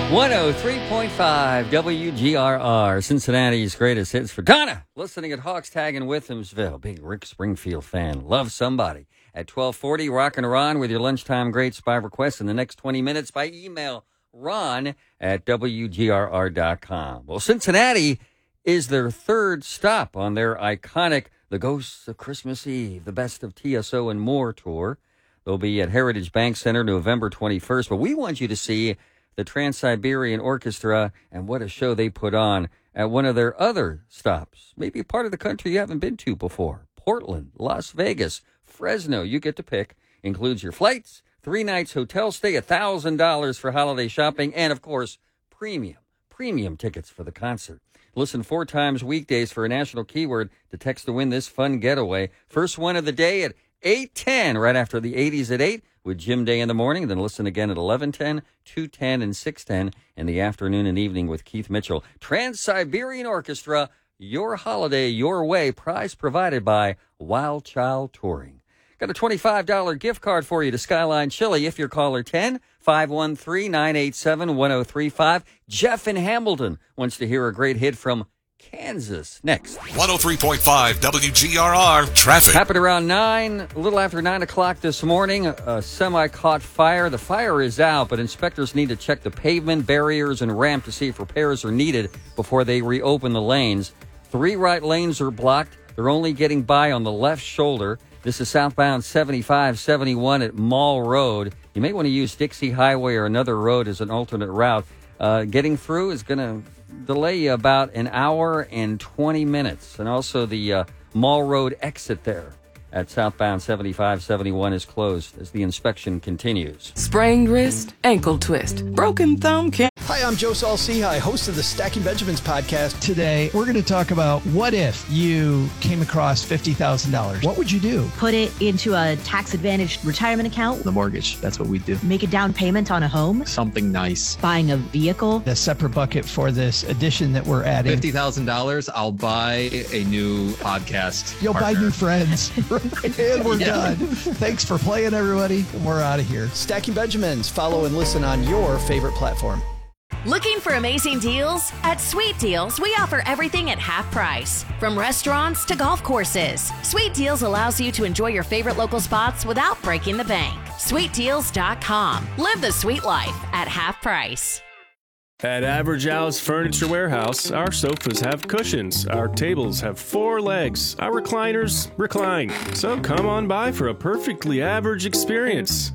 103.5 WGRR, Cincinnati's greatest hits for Donna. Listening at Hawks Tag in Withamsville. Big Rick Springfield fan. Love somebody. At 1240, Rockin' Ron with your lunchtime great spy requests in the next 20 minutes by email ron@WGRR.com. Well, Cincinnati is their third stop on their iconic The Ghosts of Christmas Eve, the Best of TSO and More tour. They'll be at Heritage Bank Center November 21st, but we want you to see the Trans-Siberian Orchestra and what a show they put on at one of their other stops. Maybe a part of the country you haven't been to before. Portland, Las Vegas, Fresno, you get to pick. Includes your flights, 3 nights hotel stay, $1,000 for holiday shopping, and, of course, premium tickets for the concert. Listen 4 times weekdays for a national keyword to text to win this fun getaway. First one of the day at 8:10, right after the 80s at 8 with Jim Day in the morning. Then listen again at 11:10, 2:10, and 6:10 in the afternoon and evening with Keith Mitchell. Trans-Siberian Orchestra, your holiday, your way. Prize provided by Wild Child Touring. Got a $25 gift card for you to Skyline Chili if you're caller 10, 513-987-1035. Jeff in Hamilton wants to hear a great hit from Kansas. Next. 103.5 WGRR traffic. Happened around 9, a little after 9 o'clock this morning. A semi caught fire. The fire is out, but inspectors need to check the pavement, barriers, and ramp to see if repairs are needed before they reopen the lanes. 3 right lanes are blocked. They're only getting by on the left shoulder. This is southbound 75-71 at Mall Road. You may want to use Dixie Highway or another road as an alternate route. Getting through is going to delay you about an hour and 20 minutes. And also the Mall Road exit there at southbound 75-71 is closed as the inspection continues. Sprained wrist, ankle twist, broken thumb. Hi, I'm Joe Saul-Sehy, host of the Stacking Benjamins podcast. Today, we're going to talk about what if you came across $50,000? What would you do? Put it into a tax-advantaged retirement account. The mortgage, that's what we do. Make a down payment on a home. Something nice. Buying a vehicle. A separate bucket for this addition that we're adding. $50,000, I'll buy a new podcast. You'll partner. buy new friends. And we're done. Thanks for playing, everybody. And we're out of here. Stacking Benjamins. Follow and listen on your favorite platform. Looking for amazing deals? At Sweet Deals, we offer everything at half price. From restaurants to golf courses, Sweet Deals allows you to enjoy your favorite local spots without breaking the bank. SweetDeals.com. Live the sweet life at half price. At Average Al's Furniture Warehouse, our sofas have cushions, our tables have 4 legs, our recliners recline. So come on by for a perfectly average experience.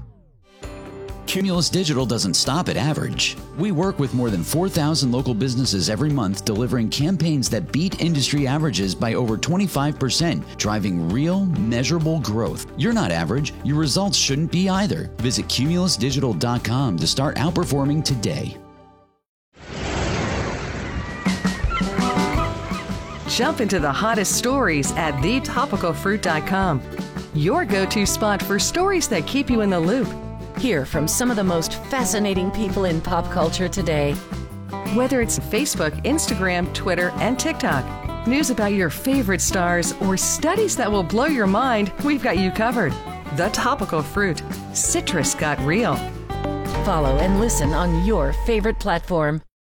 Cumulus Digital doesn't stop at average. We work with more than 4,000 local businesses every month, delivering campaigns that beat industry averages by over 25%, driving real, measurable growth. You're not average. Your results shouldn't be either. Visit cumulusdigital.com to start outperforming today. Jump into the hottest stories at thetopicalfruit.com. Your go-to spot for stories that keep you in the loop. Hear from some of the most fascinating people in pop culture today. Whether it's Facebook, Instagram, Twitter, and TikTok, news about your favorite stars, or studies that will blow your mind, we've got you covered. The Topical Fruit. Citrus got real. Follow and listen on your favorite platform.